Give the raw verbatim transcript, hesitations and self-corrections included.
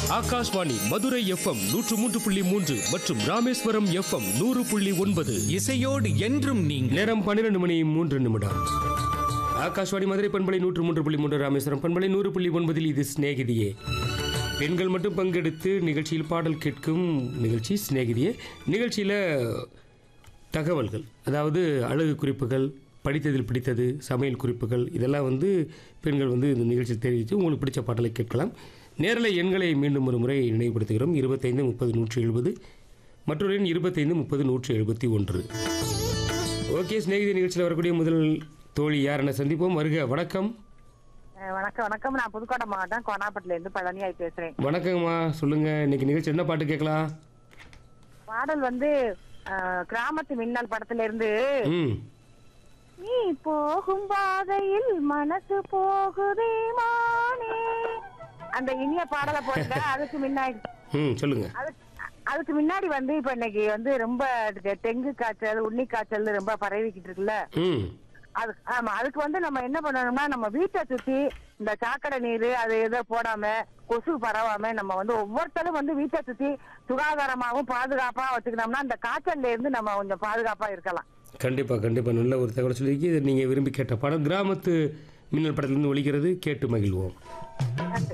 Akashvani Madurai FM நூற்று மூன்று புள்ளி மூன்று மற்றும் ராமேஸ்வரம் எஃப்எம் நூறு புள்ளி ஒன்பது. இசையோடு என்றும் நீங்கள். நேரம் பன்னிரண்டு மணி மூன்று நிமிடம். ஆகாஷ்வாணி மதுரை பண்பலை நூற்று மூன்று புள்ளி மூன்று, ராமேஸ்வரம் பண்பலை நூறு புள்ளி ஒன்பதில் இது சிநேகிதியே. பெண்கள் மட்டும் பங்கெடுத்து நிகழ்ச்சியில் பாடல் கேட்கும் நிகழ்ச்சி சிநேகிதியே. நிகழ்ச்சியில் தகவல்கள், அதாவது அழகு குறிப்புகள், படித்ததில் பிடித்தது, சமையல் குறிப்புகள், இதெல்லாம் வந்து பெண்கள் வந்து இந்த நிகழ்ச்சியில் தெரிவித்து உங்களுக்கு பிடிச்ச பாடலை கேட்கலாம். நேரலை எண்களை மீண்டும் ஒரு முறை நினைவுபடுத்துகிறோம். இருபத்தைந்து முப்பது நூற்றி எழுபது, மற்றொரு எண் இருபத்தைந்து முப்பது நூற்றி எழுபத்தி ஒன்று. ஓகே, சிநேகிதி நிகழ்ச்சியில் வரக்கூடிய முதல் தோழி யார் என சந்திப்போம். வருக. வணக்கம். வணக்கம் வணக்கம் நான் புதுக்கோட்டை மாவட்டம் கோனாப்பட்டில இருந்து பழனியாய் பேசுறேன். வணக்கம்மா, சொல்லுங்க. இன்னைக்கு நிகழ்ச்சி என்ன பாட்டு கேட்கலாம்? பாடல் வந்து கிராமத்து மின்னல் படத்துல இருந்து நீ போகும் பாதையில் மனசு போகுதே மானே, அந்த இனிய பாடலை போடுங்க. அதுக்கு முன்னாடி சொல்லுங்க. அதுக்கு முன்னாடி வந்து இப்ப இன்னைக்கு வந்து ரொம்ப டெங்கு காய்ச்சல், உண்ணி காய்ச்சல் ரொம்ப பரவிக்கிட்டு இருக்குல்ல. அது ஆமா, அதுக்கு வந்து நம்ம என்ன பண்ணணும்னா, நம்ம வீட்டை சுத்தி இந்த சாக்கடை நீர் அது எதோ போடாம, கொசு பரவாம நம்ம வந்து ஒவ்வொருத்தரும் வந்து வீட்டை சுத்தி சுகாதாரமாகவும் பாதுகாப்பா வச்சுக்கணும்னா இந்த காய்ச்சல்ல இருந்து நம்ம கொஞ்சம் பாதுகாப்பா இருக்கலாம். கண்டிப்பா கண்டிப்பா நல்ல ஒரு தகவல் சொல்லியிருக்கு. நீங்க விரும்பி கேட்ட பாடம் கிராமத்து மின்னல் படத்திலிருந்து ஒலிக்கிறது. கேட்டு மகிழ்வோம்.